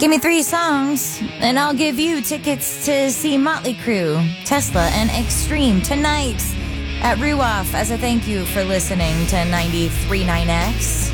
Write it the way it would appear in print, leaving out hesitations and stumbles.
Give me 3 songs, and I'll give you tickets to see Motley Crue, Tesla, and Extreme tonight at Ruoff as a thank you for listening to 93.9X.